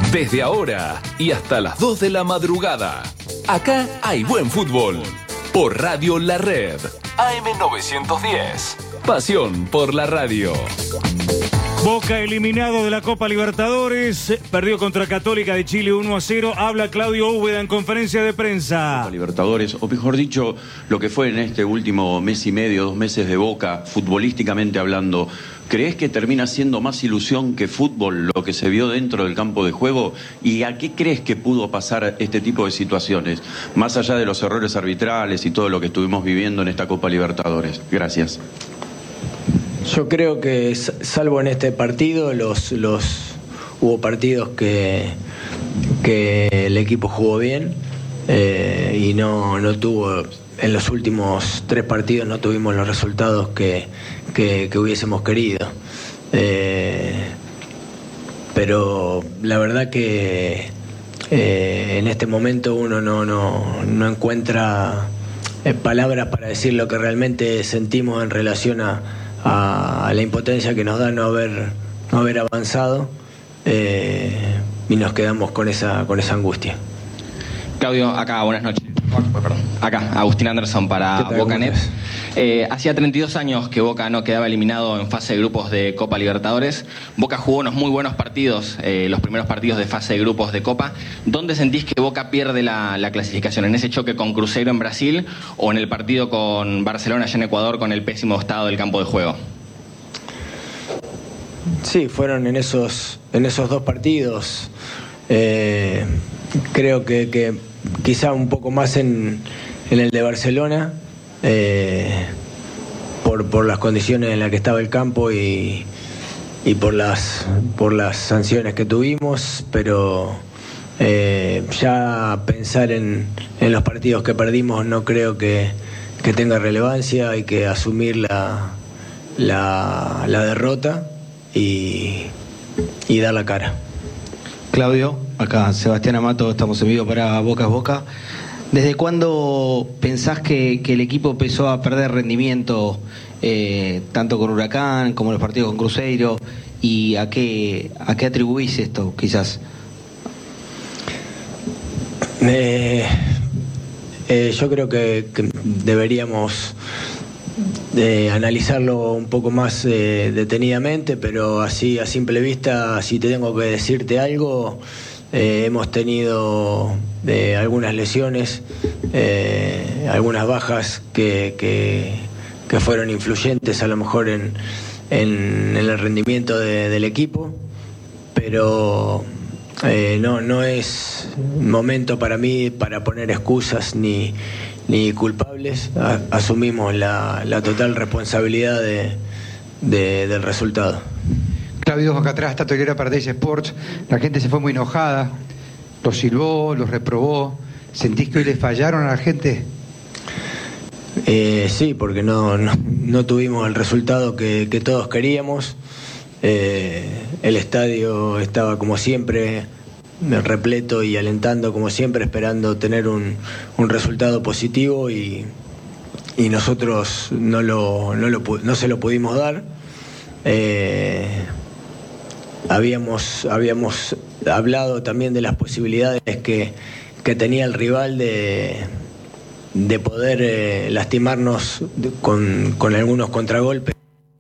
Desde ahora y hasta las 2 de la madrugada. Acá hay buen fútbol. Por Radio La Red. AM910. Pasión por la radio. Boca eliminado de la Copa Libertadores, perdió contra Católica de Chile 1-0. Habla Claudio Úbeda en conferencia de prensa. Copa Libertadores, o mejor dicho, lo que fue en este último mes y medio, 2 meses de Boca, futbolísticamente hablando, ¿crees que termina siendo más ilusión que fútbol lo que se vio dentro del campo de juego? ¿Y a qué crees que pudo pasar este tipo de situaciones? Más allá de los errores arbitrales y todo lo que estuvimos viviendo en esta Copa Libertadores. Gracias. Yo creo que, salvo en este partido, hubo partidos que el equipo jugó bien y no tuvo, en los últimos 3 partidos no tuvimos los resultados que hubiésemos querido. Pero la verdad que en este momento uno no encuentra palabras para decir lo que realmente sentimos en relación a la impotencia que nos da no haber avanzado, y nos quedamos con esa angustia. Claudio, acá, buenas noches. Acá, Agustín Anderson para Bocanet. Hacía 32 años que Boca no quedaba eliminado en fase de grupos de Copa Libertadores. Boca jugó unos muy buenos partidos, los primeros partidos de fase de grupos de Copa. ¿Dónde sentís que Boca pierde la clasificación? ¿En ese choque con Cruzeiro en Brasil o en el partido con Barcelona allá en Ecuador con el pésimo estado del campo de juego? Sí, fueron en esos 2 partidos. Creo que quizá un poco más en el de Barcelona, por las condiciones en las que estaba el campo y por las sanciones que tuvimos, pero ya pensar en los partidos que perdimos no creo que tenga relevancia. Hay que asumir la derrota y dar la cara. Claudio, acá Sebastián Amato, estamos en vivo para Boca es Boca. ¿Desde cuándo pensás que el equipo empezó a perder rendimiento, tanto con Huracán como en los partidos con Cruzeiro? ¿Y a qué atribuís esto, quizás? Yo creo que deberíamos analizarlo un poco más detenidamente, pero así a simple vista, si te tengo que decirte algo, hemos tenido algunas lesiones, algunas bajas que fueron influyentes a lo mejor en el rendimiento del equipo, pero no es momento para mí para poner excusas ni culpables. Asumimos la total responsabilidad del resultado. Claudio, acá atrás está Tolera para Teis Sports. La gente se fue muy enojada, los silbó, los reprobó. ¿Sentís que hoy les fallaron a la gente? Sí, porque no tuvimos el resultado que todos queríamos. El estadio estaba como siempre repleto y alentando como siempre, esperando tener un resultado positivo y nosotros no se lo pudimos dar. Habíamos hablado también de las posibilidades que tenía el rival de poder lastimarnos con algunos contragolpes.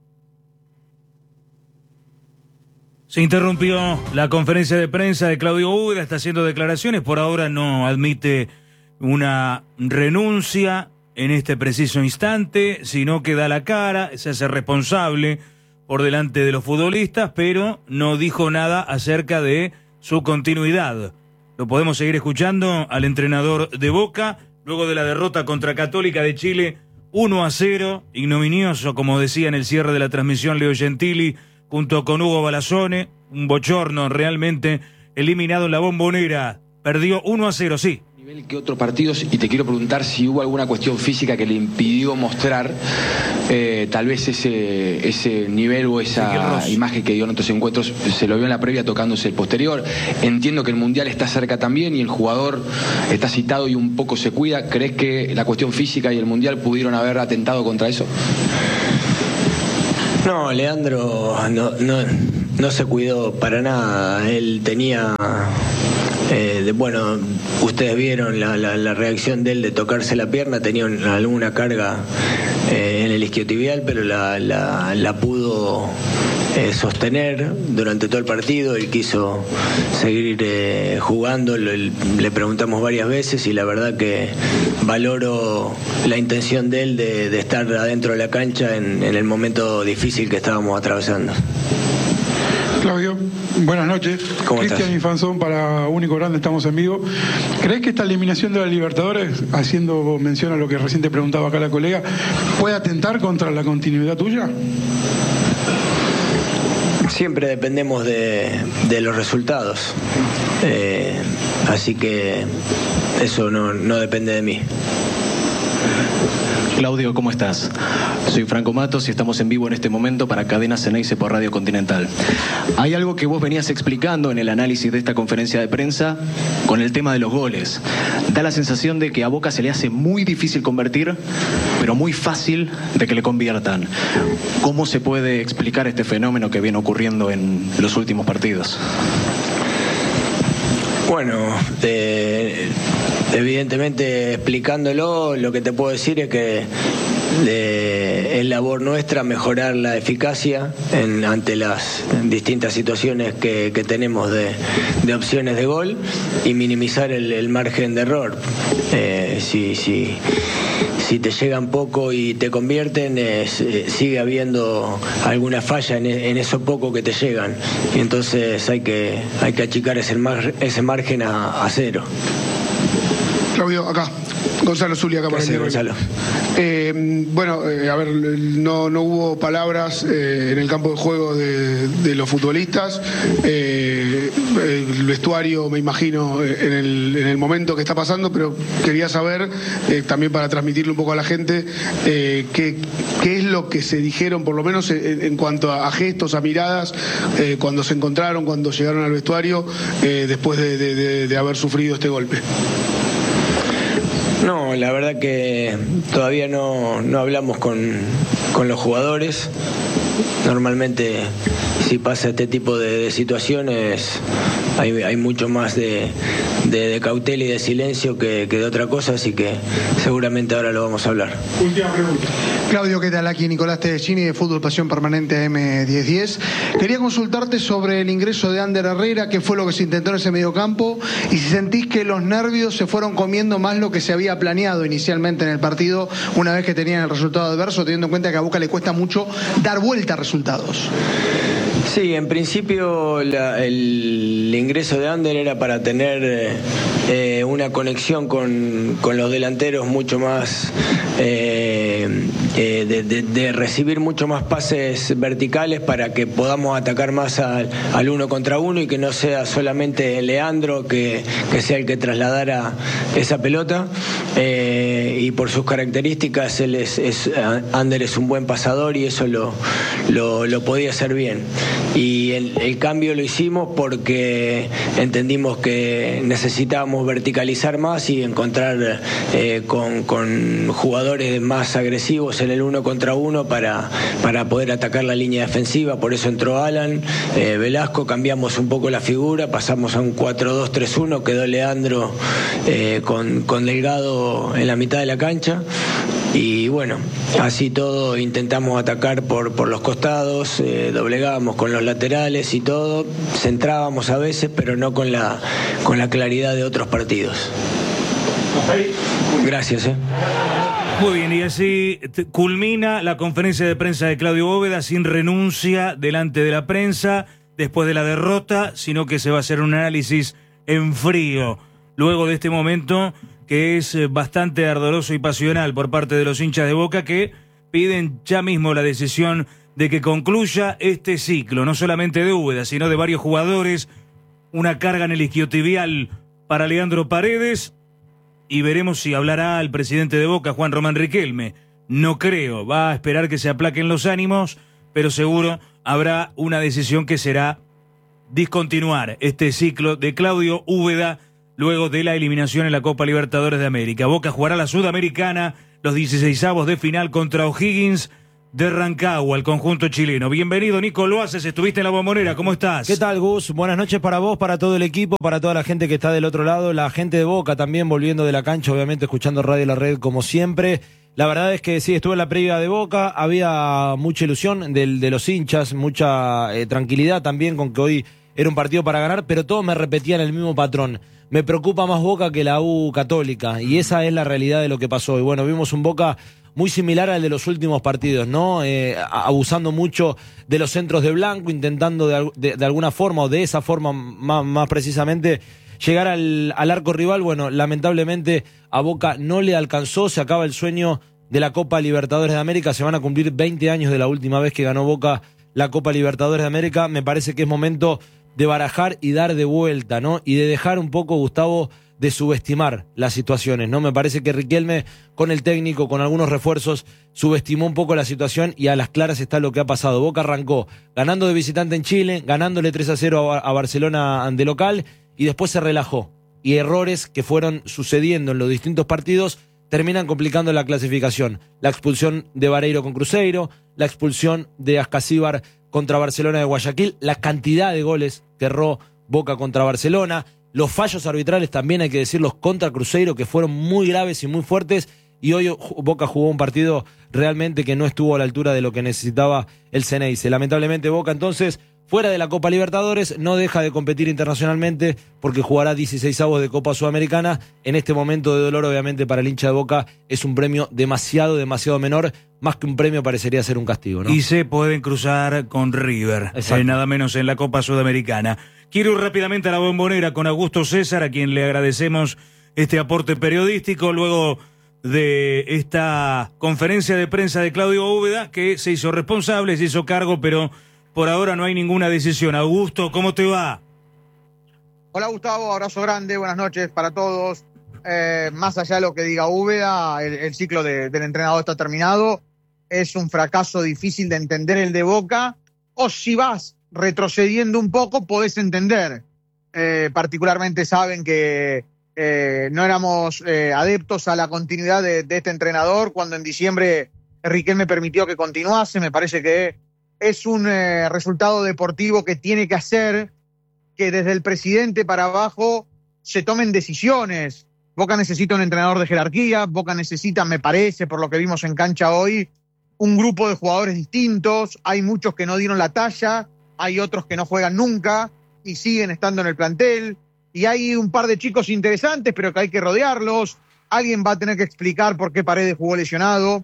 Se interrumpió la conferencia de prensa de Claudio Úbeda, está haciendo declaraciones, por ahora no admite una renuncia en este preciso instante, sino que da la cara, se hace responsable por delante de los futbolistas, pero no dijo nada acerca de su continuidad. Lo podemos seguir escuchando al entrenador de Boca, luego de la derrota contra Católica de Chile, 1-0, ignominioso, como decía en el cierre de la transmisión Leo Gentili, junto con Hugo Balazzone, un bochorno realmente, eliminado en la Bombonera, perdió 1-0, sí. Nivel que otros partidos, y te quiero preguntar si hubo alguna cuestión física que le impidió mostrar tal vez ese nivel o esa imagen que dio en otros encuentros. Se lo vio en la previa tocándose el posterior. Entiendo que el Mundial está cerca también y el jugador está citado y un poco se cuida. ¿Crees que la cuestión física y el Mundial pudieron haber atentado contra eso? No, Leandro, no se cuidó para nada. Él tenía... bueno, ustedes vieron la reacción de él de tocarse la pierna, tenía alguna carga en el isquiotibial, pero la pudo sostener durante todo el partido. Él quiso seguir jugando, le preguntamos varias veces y la verdad que valoro la intención de él de estar adentro de la cancha en el momento difícil que estábamos atravesando. Claudio, buenas noches. Cristian Infanzón para Único Grande, estamos en vivo. ¿Crees que esta eliminación de la Libertadores, haciendo mención a lo que recién te preguntaba acá la colega, puede atentar contra la continuidad tuya? Siempre dependemos de los resultados, así que eso no depende de mí. Claudio, ¿cómo estás? Soy Franco Matos y estamos en vivo en este momento para Cadena Ceneice por Radio Continental. Hay algo que vos venías explicando en el análisis de esta conferencia de prensa con el tema de los goles. Da la sensación de que a Boca se le hace muy difícil convertir, pero muy fácil de que le conviertan. ¿Cómo se puede explicar este fenómeno que viene ocurriendo en los últimos partidos? Bueno, evidentemente explicándolo, lo que te puedo decir es que es labor nuestra mejorar la eficacia ante las distintas situaciones que tenemos de opciones de gol y minimizar el margen de error. Si te llegan poco y te convierten, sigue habiendo alguna falla en eso poco que te llegan. Y entonces hay que achicar ese margen a cero. Claudio, acá. Gonzalo Zulia, acá para Gracias, Gonzalo. A ver, no hubo palabras en el campo de juego de los futbolistas. El vestuario, me imagino, en el momento que está pasando, pero quería saber, también para transmitirle un poco a la gente, qué es lo que se dijeron, por lo menos en cuanto a gestos, a miradas, cuando se encontraron, cuando llegaron al vestuario, después de haber sufrido este golpe. No, la verdad que todavía no hablamos con los jugadores. Normalmente si pasa este tipo de situaciones hay mucho más de cautela y de silencio que de otra cosa, así que seguramente ahora lo vamos a hablar. Última pregunta. Claudio, ¿qué tal? Aquí Nicolás Tedeschini de Fútbol Pasión Permanente AM1010. Quería consultarte sobre el ingreso de Ander Herrera, qué fue lo que se intentó en ese mediocampo y si sentís que los nervios se fueron comiendo más lo que se había planeado inicialmente en el partido una vez que tenían el resultado adverso, teniendo en cuenta que a Boca le cuesta mucho dar vuelta a resultados. Sí, en principio el ingreso de Ander era para tener una conexión con los delanteros mucho más, de recibir mucho más pases verticales para que podamos atacar más al uno contra uno y que no sea solamente Leandro que sea el que trasladara esa pelota. Y por sus características Ander es un buen pasador y eso lo podía hacer bien. Y el cambio lo hicimos porque entendimos que necesitábamos verticalizar más y encontrar con jugadores más agresivos en el uno contra uno para poder atacar la línea defensiva. Por eso entró Alan, Velasco, cambiamos un poco la figura, pasamos a un 4-2-3-1, quedó Leandro con Delgado en la mitad de la cancha. Y bueno, así todo intentamos atacar por los costados, doblegábamos con los laterales y todo, centrábamos a veces, pero no con la claridad de otros partidos. Gracias. Muy bien, y así culmina la conferencia de prensa de Claudio Bóveda sin renuncia delante de la prensa después de la derrota, sino que se va a hacer un análisis en frío luego de este momento que es bastante ardoroso y pasional por parte de los hinchas de Boca, que piden ya mismo la decisión de que concluya este ciclo, no solamente de Úbeda, sino de varios jugadores, una carga en el isquiotibial para Leandro Paredes, y veremos si hablará el presidente de Boca, Juan Román Riquelme. No creo, va a esperar que se aplaquen los ánimos, pero seguro habrá una decisión que será discontinuar este ciclo de Claudio Úbeda luego de la eliminación en la Copa Libertadores de América. Boca jugará la Sudamericana, los 16avos de final contra O'Higgins de Rancagua, el conjunto chileno. Bienvenido, Nico Loaces, estuviste en la Bombonera, ¿cómo estás? ¿Qué tal, Gus? Buenas noches para vos, para todo el equipo, para toda la gente que está del otro lado, la gente de Boca también volviendo de la cancha, obviamente escuchando Radio La Red como siempre. La verdad es que sí, estuve en la previa de Boca, había mucha ilusión de los hinchas, mucha tranquilidad también con que hoy era un partido para ganar, pero todos me repetían el mismo patrón. Me preocupa más Boca que la U Católica, y esa es la realidad de lo que pasó. Y bueno, vimos un Boca muy similar al de los últimos partidos, ¿no? Abusando mucho de los centros de Blanco, intentando de alguna forma, o de esa forma más precisamente, llegar al arco rival. Bueno, lamentablemente a Boca no le alcanzó, se acaba el sueño de la Copa Libertadores de América, se van a cumplir 20 años de la última vez que ganó Boca la Copa Libertadores de América. Me parece que es momento de barajar y dar de vuelta, ¿no? Y de dejar un poco, Gustavo, de subestimar las situaciones, ¿no? Me parece que Riquelme, con el técnico, con algunos refuerzos, subestimó un poco la situación, y a las claras está lo que ha pasado. Boca arrancó ganando de visitante en Chile, ganándole 3-0 a Barcelona de local, y después se relajó. Y errores que fueron sucediendo en los distintos partidos terminan complicando la clasificación. La expulsión de Vareiro con Cruzeiro, la expulsión de Ascasíbar contra Barcelona de Guayaquil, la cantidad de goles que erró Boca contra Barcelona, los fallos arbitrales también hay que decirlos contra Cruzeiro, que fueron muy graves y muy fuertes, y hoy Boca jugó un partido realmente que no estuvo a la altura de lo que necesitaba el Ceneice. Lamentablemente Boca entonces, fuera de la Copa Libertadores, no deja de competir internacionalmente porque jugará 16avos de Copa Sudamericana. En este momento de dolor, obviamente, para el hincha de Boca es un premio demasiado menor, más que un premio parecería ser un castigo, ¿no? Y se pueden cruzar con River, nada menos en la Copa Sudamericana. Quiero ir rápidamente a la Bombonera con Augusto César, a quien le agradecemos este aporte periodístico luego de esta conferencia de prensa de Claudio Úbeda, que se hizo responsable, se hizo cargo, pero por ahora no hay ninguna decisión. Augusto, ¿cómo te va? Hola Gustavo, abrazo grande, buenas noches para todos. Más allá de lo que diga Úbeda, el ciclo del entrenador está terminado. Es un fracaso difícil de entender el de Boca, o si vas retrocediendo un poco podés entender. Particularmente saben que no éramos adeptos a la continuidad de este entrenador cuando en diciembre Riquelme permitió que continuase. Me parece que es un resultado deportivo que tiene que hacer que desde el presidente para abajo se tomen decisiones. Boca necesita un entrenador de jerarquía, Boca necesita, me parece, por lo que vimos en cancha hoy, un grupo de jugadores distintos. Hay muchos que no dieron la talla, hay otros que no juegan nunca y siguen estando en el plantel, y hay un par de chicos interesantes pero que hay que rodearlos. Alguien va a tener que explicar por qué Paredes jugó lesionado.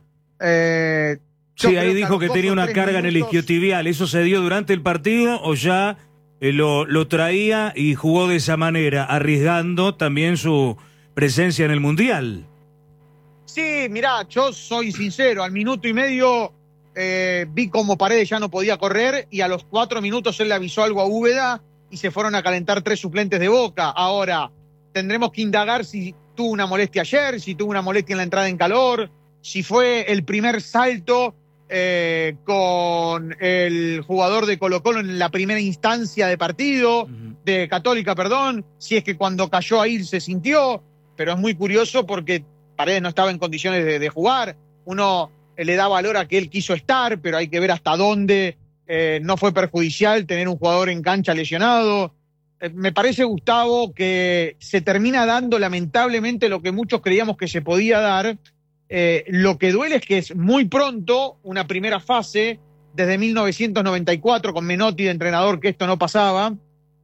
Sí, ahí dijo que tenía una carga en el isquiotibial. ¿Eso se dio durante el partido o ya lo traía y jugó de esa manera, arriesgando también su presencia en el Mundial? Sí, mirá, yo soy sincero, al minuto y medio vi como Paredes ya no podía correr, y a los 4 minutos él le avisó algo a Úbeda y se fueron a calentar 3 suplentes de Boca. Ahora, tendremos que indagar si tuvo una molestia ayer, si tuvo una molestia en la entrada en calor, si fue el primer salto con el jugador de Colo-Colo en la primera instancia de partido, de Católica, perdón, si es que cuando cayó ahí se sintió, pero es muy curioso porque Paredes no estaba en condiciones de jugar. Uno le da valor a que él quiso estar, pero hay que ver hasta dónde no fue perjudicial tener un jugador en cancha lesionado. Me parece, Gustavo, que se termina dando lamentablemente lo que muchos creíamos que se podía dar. Lo que duele es que es muy pronto, una primera fase, desde 1994 con Menotti de entrenador, que esto no pasaba,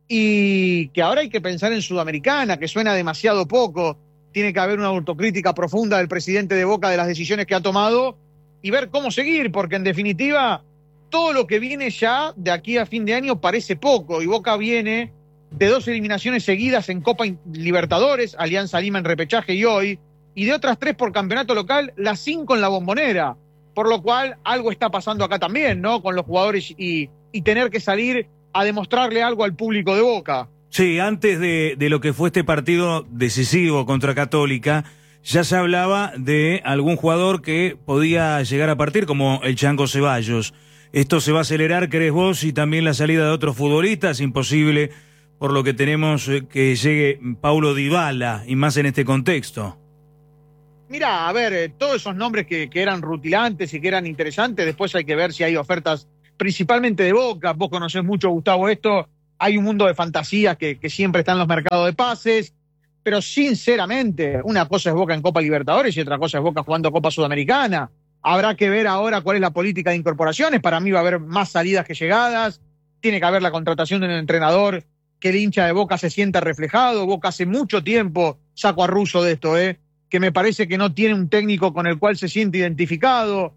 y que ahora hay que pensar en Sudamericana, que suena demasiado poco. Tiene que haber una autocrítica profunda del presidente de Boca de las decisiones que ha tomado y ver cómo seguir, porque en definitiva todo lo que viene ya de aquí a fin de año parece poco, y Boca viene de 2 eliminaciones seguidas en Copa Libertadores, Alianza Lima en repechaje y hoy, y de otras 3 por campeonato local, las 5 en la Bombonera, por lo cual algo está pasando acá también, ¿no? Con los jugadores y tener que salir a demostrarle algo al público de Boca. Sí, antes de lo que fue este partido decisivo contra Católica, ya se hablaba de algún jugador que podía llegar a partir, como el Chango Ceballos. Esto se va a acelerar, ¿crees vos? Y también la salida de otros futbolistas, imposible, por lo que tenemos que llegue Paulo Dybala, y más en este contexto. Mirá, a ver, todos esos nombres que eran rutilantes y que eran interesantes, después hay que ver si hay ofertas principalmente de Boca. Vos conocés mucho, Gustavo, esto. Hay un mundo de fantasías que siempre está en los mercados de pases, pero sinceramente, una cosa es Boca en Copa Libertadores y otra cosa es Boca jugando Copa Sudamericana. Habrá que ver ahora cuál es la política de incorporaciones. Para mí va a haber más salidas que llegadas. Tiene que haber la contratación de un entrenador que el hincha de Boca se sienta reflejado. Boca hace mucho tiempo, saco a Russo de esto, que me parece que no tiene un técnico con el cual se siente identificado.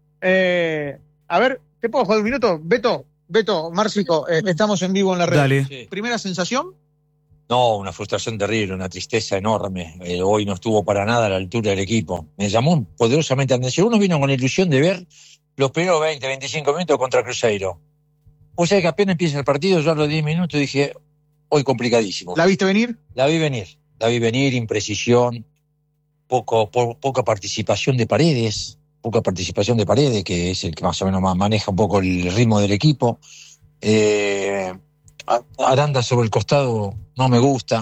A ver, ¿te puedo jugar un minuto? Beto, Márcico, estamos en vivo en la red. Dale. Sí. ¿Primera sensación? No, una frustración terrible, una tristeza enorme. Hoy no estuvo para nada a la altura del equipo. Me llamó poderosamente la atención. Uno vino con la ilusión de ver los primeros 20, 25 minutos contra Cruzeiro. O sea que apenas empieza el partido, yo a los 10 minutos dije, hoy complicadísimo. ¿La viste venir? La vi venir, imprecisión, poca participación de Paredes, que es el que más o menos maneja un poco el ritmo del equipo. Aranda sobre el costado no me gusta.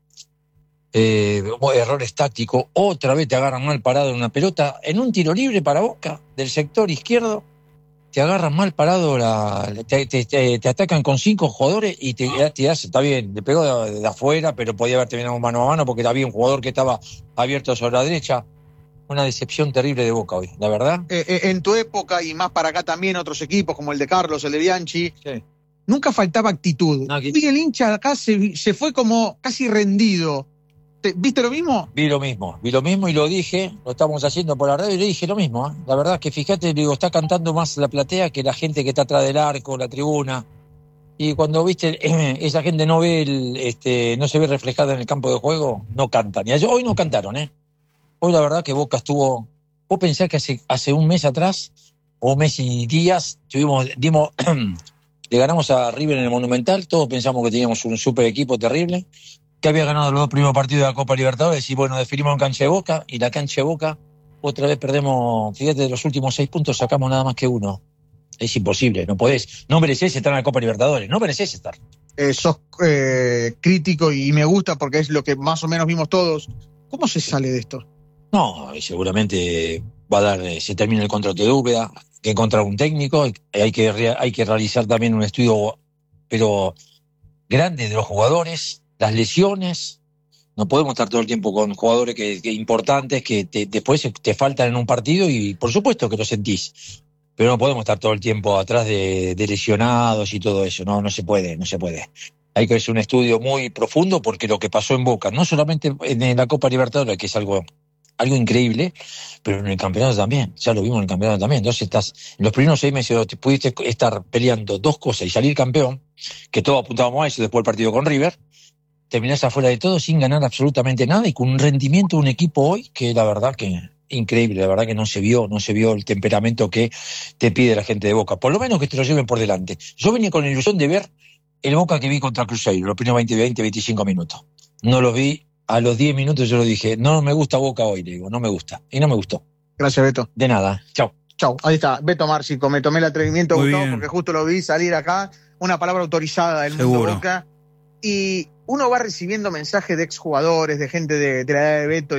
Errores tácticos. Otra vez te agarran mal parado en una pelota. En un tiro libre para Boca, del sector izquierdo, te agarran mal parado, te atacan con 5 jugadores y te hace, está bien, le pegó de afuera, pero podía haber terminado mano a mano porque había un jugador que estaba abierto sobre la derecha. Una decepción terrible de Boca hoy, la verdad. En tu época y más para acá también otros equipos como el de Carlos, el de Bianchi, sí. Nunca faltaba actitud. Y el hincha acá se fue como casi rendido. ¿Viste lo mismo? Vi lo mismo y lo dije, lo estamos haciendo por la radio y le dije lo mismo. La verdad es que fíjate, digo, está cantando más la platea que la gente que está atrás del arco, la tribuna. Y cuando viste esa gente no ve no se ve reflejada en el campo de juego, no cantan. Y hoy no cantaron, Hoy la verdad que Boca estuvo. Vos pensás que hace un mes atrás, o un mes y días, le ganamos a River en el Monumental, todos pensamos que teníamos un super equipo terrible, que había ganado los 2 primeros partidos de la Copa Libertadores y bueno, definimos en cancha de Boca, y la cancha de Boca, otra vez perdemos, fíjate, de los últimos 6 puntos sacamos nada más que 1. Es imposible, no merecés estar en la Copa Libertadores, no merecés estar. Sos crítico y me gusta porque es lo que más o menos vimos todos. ¿Cómo se sale de esto? No, y seguramente se termina el contrato de Úbeda, que encontrar un técnico, hay que realizar también un estudio, pero grande, de los jugadores, las lesiones. No podemos estar todo el tiempo con jugadores que importantes que después te faltan en un partido y por supuesto que lo sentís, pero no podemos estar todo el tiempo atrás de lesionados y todo eso. No se puede. Hay que hacer un estudio muy profundo porque lo que pasó en Boca, no solamente en la Copa Libertadores, que es algo increíble, pero en el campeonato también, ya lo vimos en el campeonato también. Entonces en los primeros 6 meses te pudiste estar peleando 2 cosas y salir campeón, que todos apuntábamos a eso después del partido con River, terminás afuera de todo sin ganar absolutamente nada y con un rendimiento de un equipo hoy que la verdad que increíble, la verdad que no se vio el temperamento que te pide la gente de Boca, por lo menos que te lo lleven por delante. Yo venía con la ilusión de ver el Boca que vi contra Cruzeiro, los primeros 25 minutos. No lo vi. A los 10 minutos yo lo dije, no me gusta Boca hoy, le digo, no me gusta. Y no me gustó. Gracias, Beto. De nada, chau. Ahí está, Beto Márcico, me tomé el atrevimiento, Gustavo, porque justo lo vi salir acá, una palabra autorizada del mundo Boca. Y uno va recibiendo mensajes de exjugadores, de gente de la edad de Beto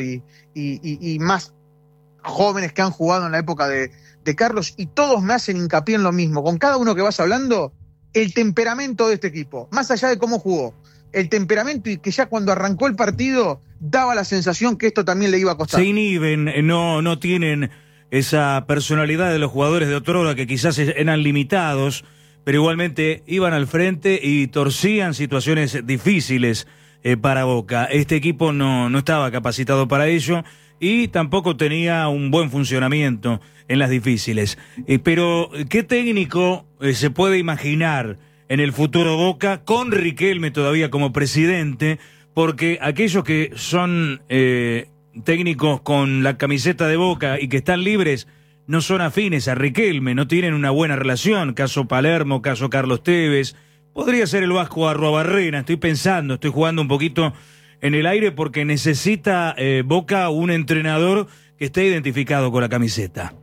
y más jóvenes que han jugado en la época de Carlos, y todos me hacen hincapié en lo mismo. Con cada uno que vas hablando, el temperamento de este equipo, más allá de cómo jugó. El temperamento, y que ya cuando arrancó el partido daba la sensación que esto también le iba a costar. Se inhiben, no tienen esa personalidad de los jugadores de otrora que quizás eran limitados, pero igualmente iban al frente y torcían situaciones difíciles para Boca. Este equipo no estaba capacitado para ello y tampoco tenía un buen funcionamiento en las difíciles. Pero, ¿qué técnico se puede imaginar en el futuro Boca con Riquelme todavía como presidente? Porque aquellos que son técnicos con la camiseta de Boca y que están libres no son afines a Riquelme, no tienen una buena relación. Caso Palermo, caso Carlos Tevez, podría ser el Vasco Arruabarrena. Estoy jugando un poquito en el aire porque necesita Boca un entrenador que esté identificado con la camiseta.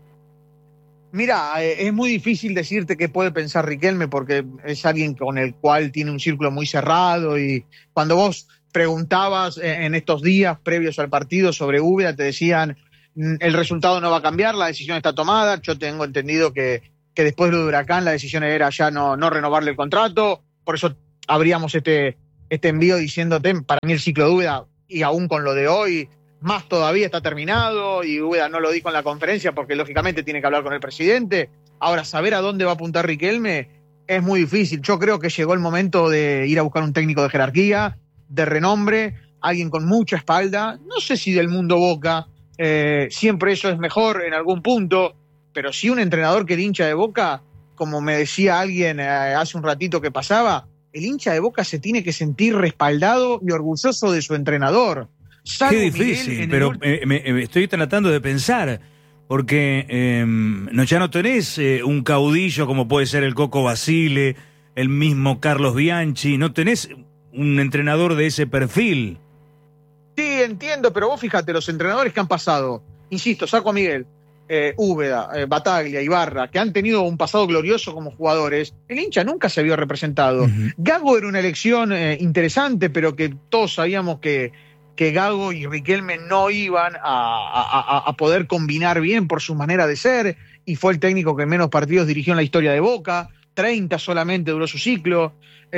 Mira, es muy difícil decirte qué puede pensar Riquelme porque es alguien con el cual tiene un círculo muy cerrado, y cuando vos preguntabas en estos días previos al partido sobre Úbeda te decían El resultado no va a cambiar, la decisión está tomada. Yo tengo entendido que después de lo de Huracán la decisión era ya no renovarle el contrato. Por eso abríamos este envío diciéndote, para mí el ciclo de Úbeda, y aún con lo de hoy, más todavía está terminado, y Úbeda no lo dijo en la conferencia porque lógicamente tiene que hablar con el presidente. Ahora, saber a dónde va a apuntar Riquelme es muy difícil. Yo creo que llegó el momento de ir a buscar un técnico de jerarquía, de renombre, alguien con mucha espalda. No sé si del mundo Boca, siempre eso es mejor en algún punto, pero sí un entrenador que el hincha de Boca, como me decía alguien hace un ratito que pasaba, el hincha de Boca se tiene que sentir respaldado y orgulloso de su entrenador. Qué difícil, pero me estoy tratando de pensar, porque ya no tenés un caudillo como puede ser el Coco Basile, el mismo Carlos Bianchi, no tenés un entrenador de ese perfil. Sí, entiendo, pero vos fíjate, los entrenadores que han pasado, insisto, saco a Miguel, Úbeda, Bataglia, Ibarra, que han tenido un pasado glorioso como jugadores, el hincha nunca se vio representado. Gago era una elección interesante, pero que todos sabíamos que Gago y Riquelme no iban a poder combinar bien por su manera de ser, y fue el técnico que menos partidos dirigió en la historia de Boca, 30 solamente duró su ciclo.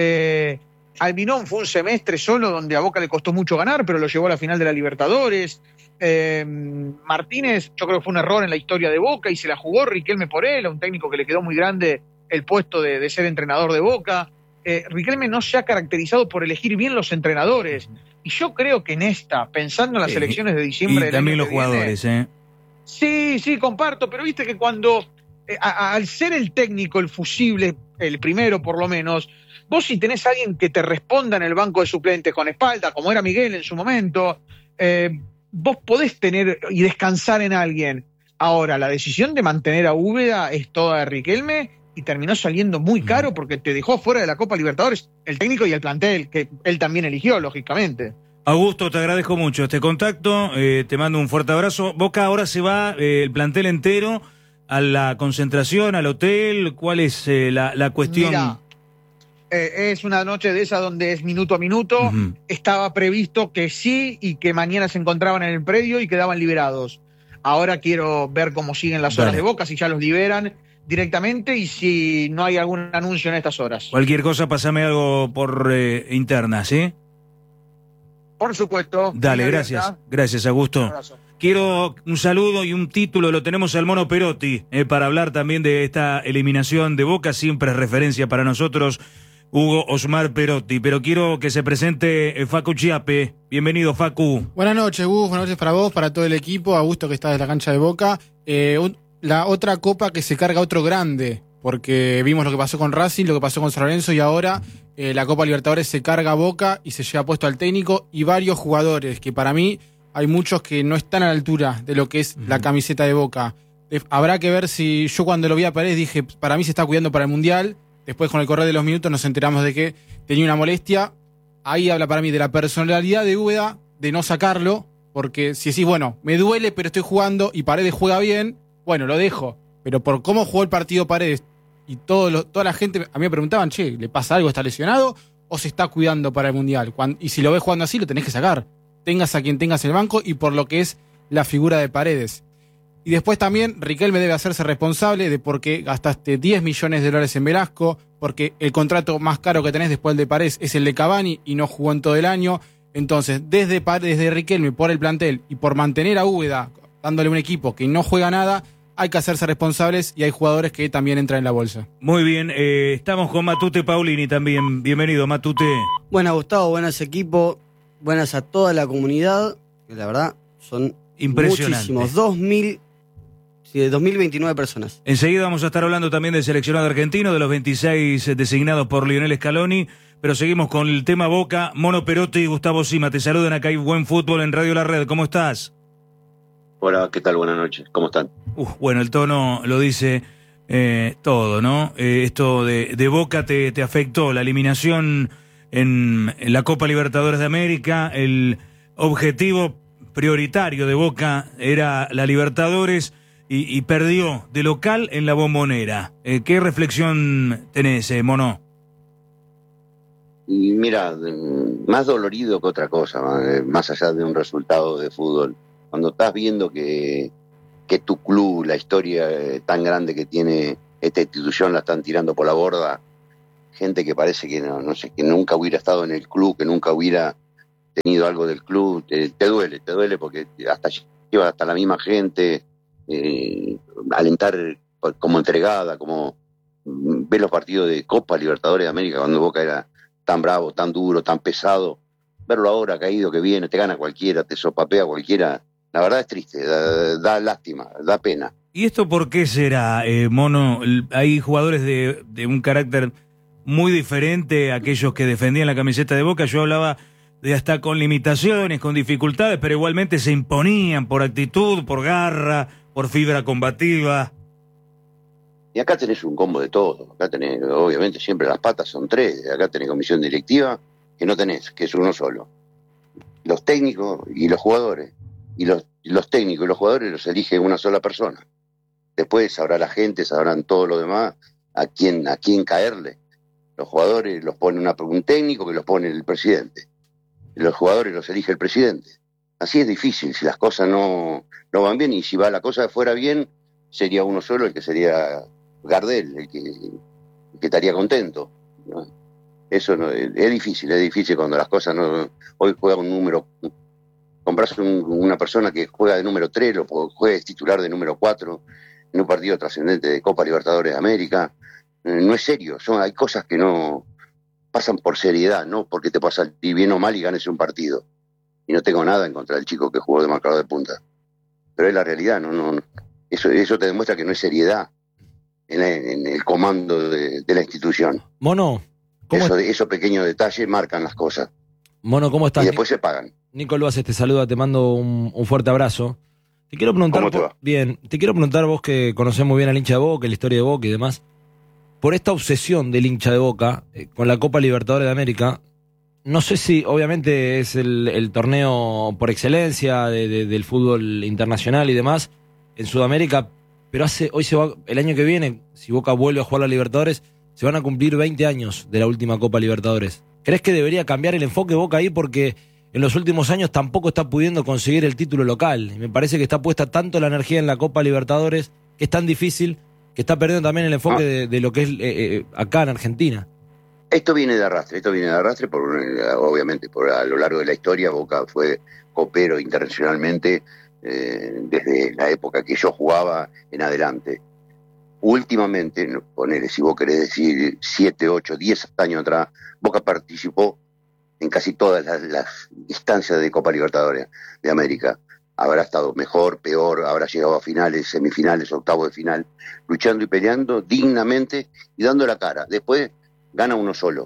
Albinón fue un semestre solo donde a Boca le costó mucho ganar, pero lo llevó a la final de la Libertadores. Martínez, yo creo que fue un error en la historia de Boca y se la jugó Riquelme por él, a un técnico que le quedó muy grande el puesto de ser entrenador de Boca. Riquelme no se ha caracterizado por elegir bien los entrenadores, y yo creo que en esta, pensando en las elecciones de diciembre y también los jugadores, Sí, comparto, pero viste que cuando al ser el técnico, el fusible, el primero por lo menos, vos si tenés a alguien que te responda en el banco de suplentes con espalda, como era Miguel en su momento, vos podés tener y descansar en alguien. Ahora, la decisión de mantener a Úbeda es toda de Riquelme y terminó saliendo muy caro porque te dejó fuera de la Copa Libertadores el técnico y el plantel, que él también eligió, lógicamente. Augusto, te agradezco mucho este contacto, te mando un fuerte abrazo. Boca ahora se va el plantel entero a la concentración, al hotel. ¿Cuál es la cuestión? Mira, es una noche de esa donde es minuto a minuto. Estaba previsto que sí y que mañana se encontraban en el predio y quedaban liberados. Ahora quiero ver cómo siguen las horas de Boca, si ya los liberan directamente y si no hay algún anuncio en estas horas. Cualquier cosa, pasame algo por interna, ¿sí? Por supuesto. Dale, gracias. Gracias, Augusto. Quiero un saludo y un título, lo tenemos al Mono Perotti, para hablar también de esta eliminación de Boca, siempre es referencia para nosotros, Hugo Osmar Perotti, pero quiero que se presente Facu Chiape. Bienvenido, Facu. Buenas noches, Gus, buenas noches para vos, para todo el equipo, Augusto que está desde la cancha de Boca. La otra copa que se carga otro grande, porque vimos lo que pasó con Racing, lo que pasó con San Lorenzo, y ahora la Copa Libertadores se carga a Boca y se lleva puesto al técnico y varios jugadores, que para mí hay muchos que no están a la altura de lo que es la camiseta de Boca. Habrá que ver si yo cuando lo vi a Paredes dije, para mí se está cuidando para el Mundial. Después con el correr de los minutos nos enteramos de que tenía una molestia. Ahí habla para mí de la personalidad de Úbeda, de no sacarlo, porque si decís, bueno, me duele pero estoy jugando y Paredes juega bien, bueno, lo dejo. Pero por cómo jugó el partido Paredes y toda la gente, a mí me preguntaban, che, ¿le pasa algo? ¿Está lesionado? ¿O se está cuidando para el Mundial? Y si lo ves jugando así, lo tenés que sacar. Tengas a quien tengas en el banco y por lo que es la figura de Paredes. Y después también Riquelme debe hacerse responsable de por qué gastaste $10 millones en Velasco, porque el contrato más caro que tenés después del de Paredes es el de Cavani y no jugó en todo el año. Entonces, desde Riquelme por el plantel y por mantener a Úbeda dándole un equipo que no juega nada, hay que hacerse responsables y hay jugadores que también entran en la bolsa. Muy bien, estamos con Matute Paulini también. Bienvenido, Matute. Buenas, Gustavo, buenas equipo, buenas a toda la comunidad, que la verdad son muchísimos, 2.029 personas. Enseguida vamos a estar hablando también del seleccionado argentino, de los 26 designados por Lionel Scaloni, pero seguimos con el tema Boca. Mono Perotti y Gustavo Sima, te saludan acá, hay Buen Fútbol en Radio La Red. ¿Cómo estás? Hola, ¿qué tal? Buenas noches, ¿cómo están? Bueno, el tono lo dice todo, ¿no? Esto de Boca te afectó, la eliminación en la Copa Libertadores de América, el objetivo prioritario de Boca era la Libertadores y perdió de local en la Bombonera. ¿Qué reflexión tenés, Mono? Y mira, más dolorido que otra cosa, más allá de un resultado de fútbol. cuando estás viendo que tu club, la historia tan grande que tiene esta institución, la están tirando por la borda, gente que parece que no sé, que nunca hubiera estado en el club, que nunca hubiera tenido algo del club, te duele porque lleva hasta la misma gente, alentar como entregada, como ver los partidos de Copa Libertadores de América cuando Boca era tan bravo, tan duro, tan pesado, verlo ahora caído que viene, te gana cualquiera, te sopapea cualquiera, la verdad es triste, da lástima, da pena. ¿Y esto por qué será, Mono? Hay jugadores de un carácter muy diferente a aquellos que defendían la camiseta de Boca. Yo hablaba de hasta con limitaciones, con dificultades, pero igualmente se imponían por actitud, por garra, por fibra combativa. Y acá tenés un combo de todo. Acá tenés, obviamente, siempre las patas son tres. Acá tenés comisión directiva, que no tenés, que es uno solo. Los técnicos y los jugadores. Y los técnicos y los jugadores los elige una sola persona. Después sabrá la gente, sabrán todo lo demás, a quién caerle. Los jugadores los pone un técnico que los pone el presidente. Los jugadores los elige el presidente. Así es difícil, si las cosas no van bien, y si va la cosa de fuera bien, sería uno solo el que sería Gardel, el que estaría contento, ¿no? Eso no, es difícil cuando las cosas no. Hoy juega un número, compras una persona que juega de número 3, o juegue titular de número 4 en un partido trascendente de Copa Libertadores de América. No es serio, hay cosas que no pasan por seriedad, no porque te pasa bien o mal y ganes un partido. Y no tengo nada en contra del chico que jugó de marcador de punta, pero es la realidad, no. Eso te demuestra que no hay seriedad en el comando de la institución. Mono, esos pequeños detalles marcan las cosas. Mono, ¿cómo estás? Y después se pagan. Nico Loaces te saluda, te mando un fuerte abrazo. Te quiero preguntar, ¿Cómo te va? Bien, te quiero preguntar, vos que conocés muy bien al hincha de Boca, la historia de Boca y demás, por esta obsesión del hincha de Boca con la Copa Libertadores de América. No sé si, obviamente, es el torneo por excelencia del fútbol internacional y demás en Sudamérica, pero el año que viene, si Boca vuelve a jugar la Libertadores, se van a cumplir 20 años de la última Copa Libertadores. ¿Crees que debería cambiar el enfoque de Boca ahí? Porque en los últimos años tampoco está pudiendo conseguir el título local. Y me parece que está puesta tanto la energía en la Copa Libertadores, que es tan difícil, que está perdiendo también el enfoque de lo que es acá en Argentina. Esto viene de arrastre, obviamente, a lo largo de la historia. Boca fue copero internacionalmente desde la época que yo jugaba en adelante. Últimamente, ponele, si vos querés decir 7, 8, 10 años atrás, Boca participó en casi todas las instancias de Copa Libertadores de América. Habrá estado mejor, peor, habrá llegado a finales, semifinales, octavos de final, luchando y peleando dignamente y dando la cara. Después gana uno solo.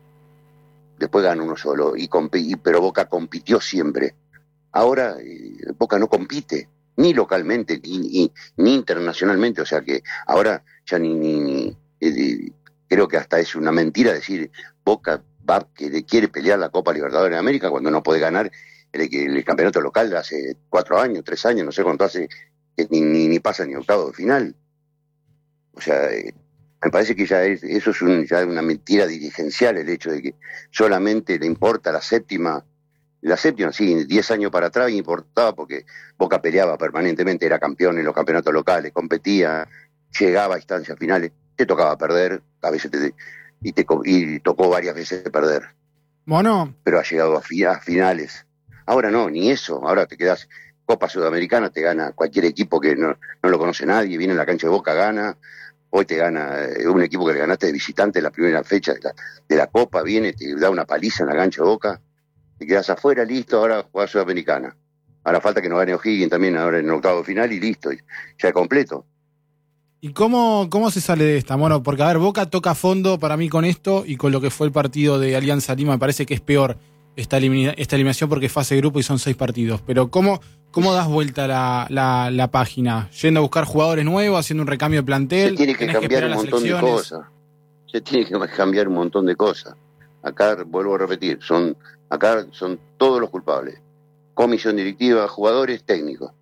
Pero Boca compitió siempre. Ahora Boca no compite, ni localmente, ni internacionalmente. O sea que ahora ya creo que hasta es una mentira decir Boca que quiere pelear la Copa Libertadores de América cuando no puede ganar el campeonato local hace 4 años, 3 años, no sé cuánto hace, que ni pasa ni octavo de final. O sea, me parece que eso es ya una mentira dirigencial, el hecho de que solamente le importa la séptima, sí, 10 años para atrás importaba porque Boca peleaba permanentemente, era campeón en los campeonatos locales, competía, llegaba a instancias finales, te tocaba perder, a veces y tocó varias veces perder. Mono. Pero ha llegado a finales. Ahora no, ni eso, ahora te quedás Copa Sudamericana, te gana cualquier equipo que no lo conoce nadie, viene a la cancha de Boca, gana. Hoy te gana un equipo que le ganaste de visitante en la primera fecha de la Copa, viene, te da una paliza en la cancha de Boca, te quedas afuera, listo, ahora jugás Sudamericana. Ahora falta que nos gane O'Higgins también ahora en el octavo de final y listo, ya completo. ¿Y cómo se sale de esta? Bueno, porque a ver, Boca toca fondo para mí con esto y con lo que fue el partido de Alianza Lima. Me parece que es peor esta eliminación porque es fase de grupo y son 6 partidos. Pero ¿cómo das vuelta la página? ¿Yendo a buscar jugadores nuevos, haciendo un recambio de plantel? Se tiene que cambiar un montón de cosas. Se tiene que cambiar un montón de cosas. Acá, vuelvo a repetir, son todos los culpables. Comisión directiva, jugadores, técnicos.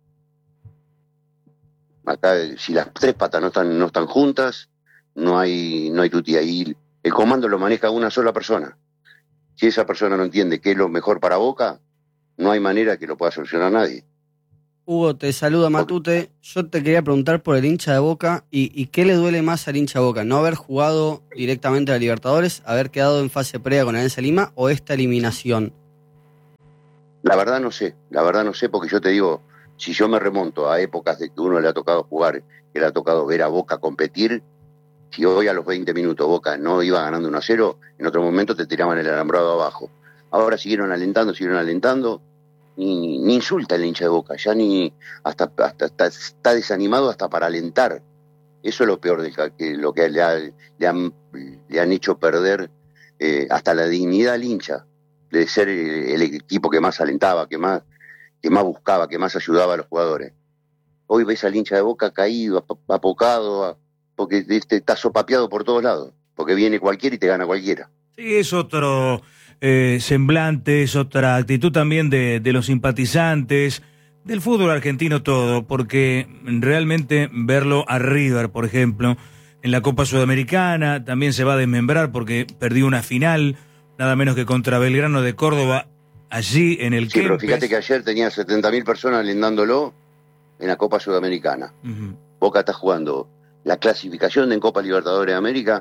Acá, si las 3 patas no están juntas, no hay tutía. Y el comando lo maneja una sola persona. Si esa persona no entiende qué es lo mejor para Boca, no hay manera que lo pueda solucionar nadie. Hugo, te saluda Matute. Yo te quería preguntar por el hincha de Boca y qué le duele más al hincha de Boca, no haber jugado directamente a la Libertadores, haber quedado en fase previa con Alianza Lima o esta eliminación. La verdad no sé porque yo te digo, si yo me remonto a épocas de que uno le ha tocado jugar, que le ha tocado ver a Boca competir, si hoy a los 20 minutos Boca no iba ganando 1-0, en otro momento te tiraban el alambrado abajo. Ahora siguieron alentando, ni insulta el hincha de Boca, ya ni hasta está desanimado hasta para alentar. Eso es lo peor de lo que le han hecho perder hasta la dignidad al hincha, de ser el equipo que más alentaba, que más buscaba, que más ayudaba a los jugadores. Hoy ves al hincha de Boca caído, apocado, porque está sopapeado por todos lados, porque viene cualquiera y te gana cualquiera. Sí, es otro semblante, es otra actitud también de los simpatizantes, del fútbol argentino todo, porque realmente verlo a River, por ejemplo, en la Copa Sudamericana, también se va a desmembrar porque perdió una final, nada menos que contra Belgrano de Córdoba, allí en el Sí, pero Kempes. fíjate que ayer tenía 70.000 personas alentándolo en la Copa Sudamericana. Uh-huh. Boca está jugando la clasificación en Copa Libertadores de América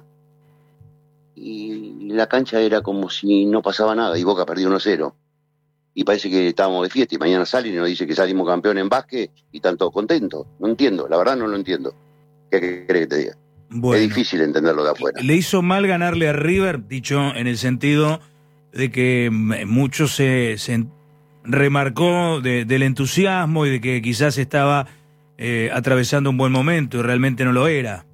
y la cancha era como si no pasaba nada y Boca perdió 1-0. Y parece que estábamos de fiesta y mañana salen y nos dice que salimos campeón en básquet y están todos contentos. No entiendo, la verdad no lo entiendo. ¿Qué querés que te diga? Bueno, es difícil entenderlo de afuera. Le hizo mal ganarle a River, dicho en el sentido de que mucho se remarcó del entusiasmo y de que quizás estaba atravesando un buen momento y realmente no lo era.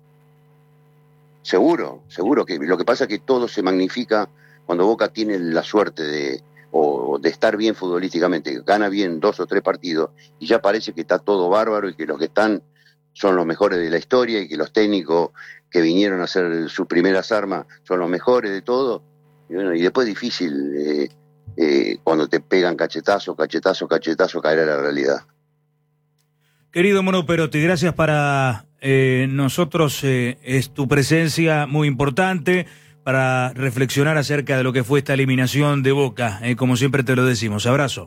Seguro que lo que pasa es que todo se magnifica cuando Boca tiene la suerte de estar bien futbolísticamente, gana bien 2 o 3 partidos y ya parece que está todo bárbaro y que los que están son los mejores de la historia y que los técnicos que vinieron a hacer sus primeras armas son los mejores de todo. Y bueno, y después es difícil cuando te pegan cachetazo, caer a la realidad. Querido Mono Perotti, gracias para nosotros, es tu presencia muy importante para reflexionar acerca de lo que fue esta eliminación de Boca, como siempre te lo decimos. Abrazo.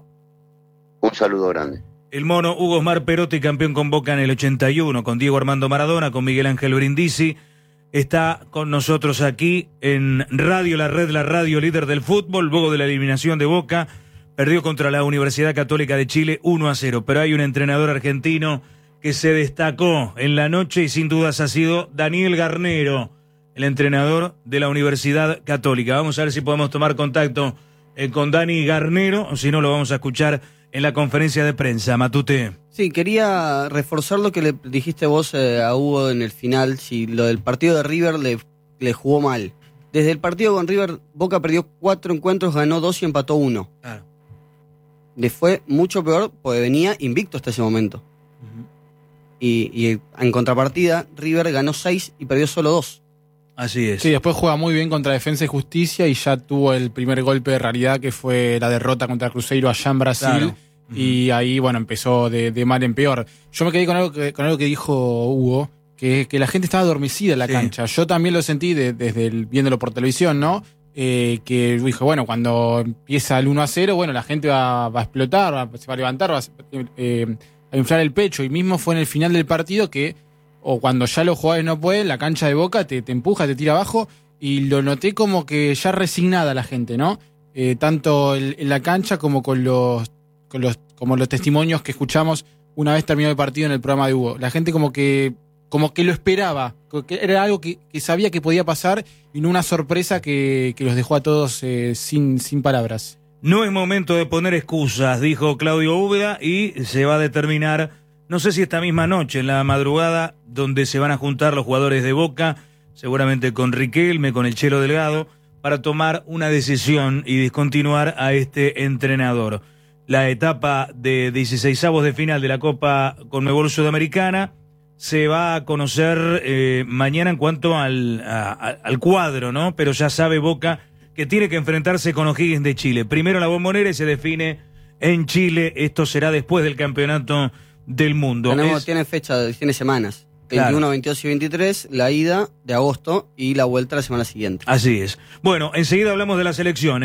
Un saludo grande. El Mono Hugo Osmar Perotti, campeón con Boca en el 81, con Diego Armando Maradona, con Miguel Ángel Brindisi, está con nosotros aquí en Radio La Red, la radio líder del fútbol, luego de la eliminación de Boca. Perdió contra la Universidad Católica de Chile 1-0, pero hay un entrenador argentino que se destacó en la noche y sin dudas ha sido Daniel Garnero, el entrenador de la Universidad Católica. Vamos a ver si podemos tomar contacto con Dani Garnero, o si no lo vamos a escuchar en la conferencia de prensa. Matute. Sí, quería reforzar lo que le dijiste vos a Hugo en el final, si lo del partido de River le jugó mal. Desde el partido con River, Boca perdió 4 encuentros, ganó 2 y empató 1. Claro. Le fue mucho peor porque venía invicto hasta ese momento. Uh-huh. Y en contrapartida, River ganó 6 y perdió solo 2. Así es. Sí, después juega muy bien contra Defensa y Justicia y ya tuvo el primer golpe de realidad que fue la derrota contra Cruzeiro allá en Brasil. Claro. Y ahí, bueno, empezó de mal en peor. Yo me quedé con algo que dijo Hugo, que la gente estaba adormecida en la cancha. Yo también lo sentí desde viéndolo por televisión, ¿no? Que dijo, bueno, cuando empieza el 1-0, bueno, la gente va a explotar, se va a levantar, va a inflar el pecho. Y mismo fue en el final del partido que, o cuando ya los jugadores no pueden, la cancha de Boca te empuja, te tira abajo. Y lo noté como que ya resignada la gente, ¿no? Tanto en la cancha como con los testimonios que escuchamos una vez terminado el partido en el programa de Hugo. La gente como que lo esperaba, que era algo que sabía que podía pasar y no una sorpresa que los dejó a todos sin palabras. No es momento de poner excusas, dijo Claudio Úbeda, y se va a determinar, no sé si esta misma noche, en la madrugada, donde se van a juntar los jugadores de Boca, seguramente con Riquelme, con el Chelo Delgado, para tomar una decisión y discontinuar a este entrenador. La etapa de 16avos de final de la Copa Conmebol Sudamericana se va a conocer mañana en cuanto al cuadro, ¿no? Pero ya sabe Boca que tiene que enfrentarse con O'Higgins de Chile. Primero la Bombonera y se define en Chile. Esto será después del Campeonato del Mundo. Tiene fecha, tiene semanas. 21, claro. 22 y 23, la ida de agosto y la vuelta la semana siguiente. Así es. Bueno, enseguida hablamos de la selección,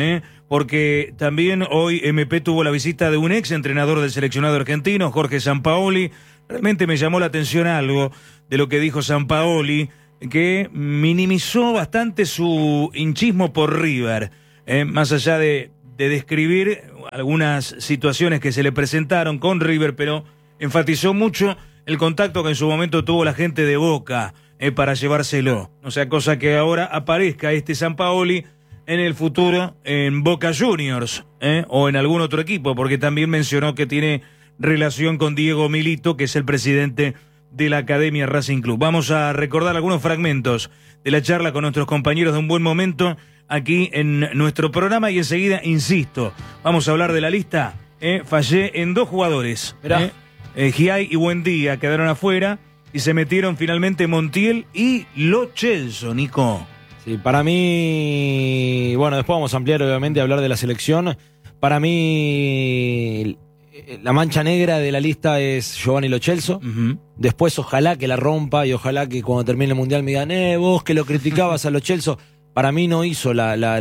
porque también hoy MP tuvo la visita de un ex entrenador del seleccionado argentino, Jorge Sampaoli. Realmente me llamó la atención algo de lo que dijo Sampaoli, que minimizó bastante su hinchismo por River, más allá de describir algunas situaciones que se le presentaron con River, pero enfatizó mucho el contacto que en su momento tuvo la gente de Boca para llevárselo. O sea, cosa que ahora aparezca este Sampaoli en el futuro en Boca Juniors o en algún otro equipo, porque también mencionó que tiene relación con Diego Milito, que es el presidente de la Academia Racing Club. Vamos a recordar algunos fragmentos de la charla con nuestros compañeros de Un Buen Momento aquí en nuestro programa y enseguida, insisto, vamos a hablar de la lista. Fallé en 2 jugadores. Giai y Buendía quedaron afuera y se metieron finalmente Montiel y Lo Celso, Nico. Sí, para mí, bueno, después vamos a ampliar obviamente, hablar de la selección. Para mí, la mancha negra de la lista es Giovanni Lo Celso. Después ojalá que la rompa y ojalá que cuando termine el Mundial me digan, vos que lo criticabas a Lo Celso. Para mí no hizo